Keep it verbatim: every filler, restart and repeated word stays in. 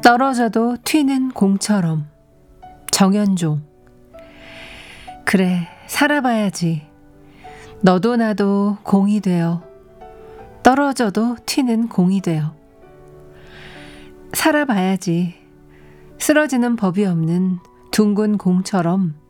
떨어져도 튀는 공처럼. 정현종. 그래, 살아봐야지. 너도 나도 공이 되어 떨어져도 튀는 공이 되어 살아봐야지. 쓰러지는 법이 없는 둥근 공처럼